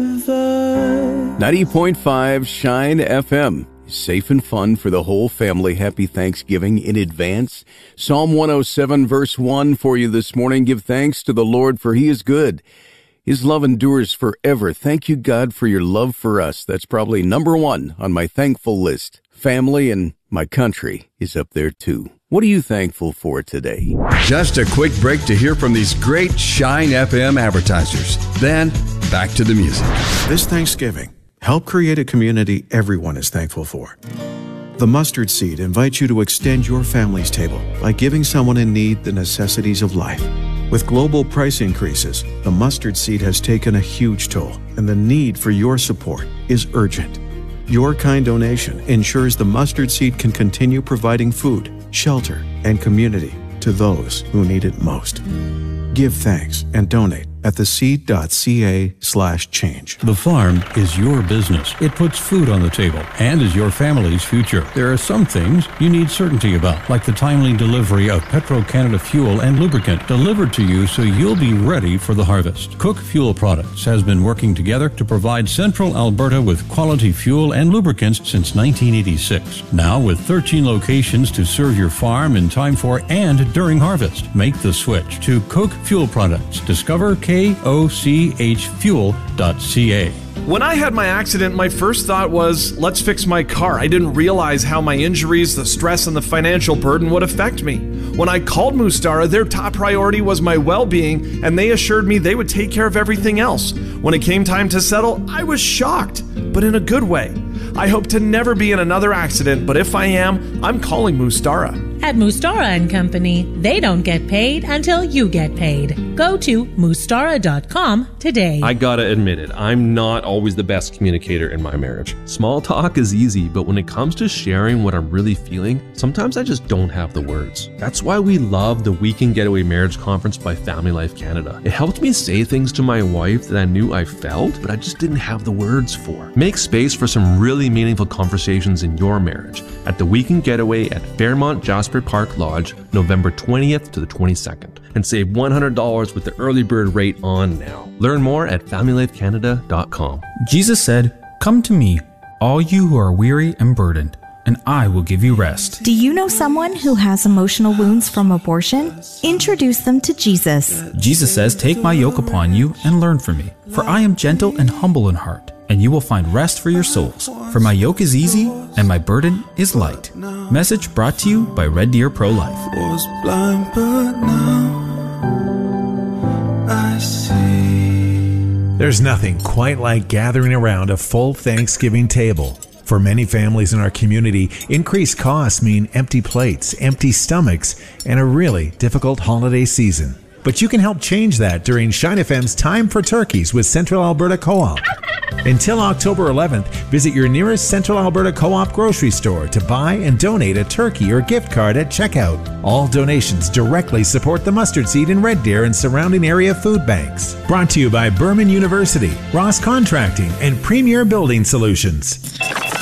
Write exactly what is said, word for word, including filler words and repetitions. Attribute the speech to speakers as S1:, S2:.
S1: ninety point five Shine F M. Safe and fun for the whole family. Happy Thanksgiving in advance. Psalm one oh seven verse one for you this morning. Give thanks to the Lord, for he is good. His love endures forever. Thank you, God, for your love for us. That's probably number one on my thankful list. Family and my country is up there too. What are you thankful for today?
S2: Just a quick break to hear from these great Shine F M advertisers. Then, back to the music.
S3: This Thanksgiving, help create a community everyone is thankful for. The Mustard Seed invites you to extend your family's table by giving someone in need the necessities of life. With global price increases, the Mustard Seed has taken a huge toll, and the need for your support is urgent. Your kind donation ensures the Mustard Seed can continue providing food, shelter, and community to those who need it most. Give thanks and donate at theseed.ca slash change.
S4: The farm is your business. It puts food on the table and is your family's future. There are some things you need certainty about, like the timely delivery of Petro-Canada fuel and lubricant delivered to you so you'll be ready for the harvest. Cook Fuel Products has been working together to provide Central Alberta with quality fuel and lubricants since nineteen eighty-six. Now with thirteen locations to serve your farm in time for and during harvest. Make the switch to Cook Fuel Products. Discover K O C H fuel dot C A.
S5: When I had my accident, my first thought was, let's fix my car. I didn't realize how my injuries, the stress, and the financial burden would affect me. When I called Mustara, their top priority was my well-being, and they assured me they would take care of everything else. When it came time to settle, I was shocked, but in a good way. I hope to never be in another accident, but if I am, I'm calling Mustara.
S6: At Mustara and Company, they don't get paid until you get paid. Go to mustara dot com today.
S7: I gotta admit it, I'm not always the best communicator in my marriage. Small talk is easy, but when it comes to sharing what I'm really feeling, sometimes I just don't have the words. That's why we love the Weekend Getaway Marriage Conference by Family Life Canada. It helped me say things to my wife that I knew I felt, but I just didn't have the words for. Make space for some really meaningful conversations in your marriage at the Weekend Getaway at Fairmont Jasper Park Lodge, November twentieth to the twenty-second, and save one hundred dollars with the early bird rate on now. Learn more at family life canada dot com.
S8: Jesus said, "Come to me, all you who are weary and burdened, and I will give you rest."
S9: Do you know someone who has emotional wounds from abortion? Introduce them to Jesus.
S8: Jesus says, "Take my yoke upon you and learn from me, for I am gentle and humble in heart, and you will find rest for your souls. For my yoke is easy and my burden is light." Message brought to you by Red Deer Pro-Life.
S10: Was blind, but now I see.
S11: There's nothing quite like gathering around a full Thanksgiving table. For many families in our community, increased costs mean empty plates, empty stomachs, and a really difficult holiday season. But you can help change that during Shine F M's Time for Turkeys with Central Alberta Co-op. Until October eleventh, visit your nearest Central Alberta Co-op grocery store to buy and donate a turkey or gift card at checkout. All donations directly support the Mustard Seed in Red Deer and surrounding area food banks. Brought to you by Berman University, Ross Contracting, and Premier Building Solutions.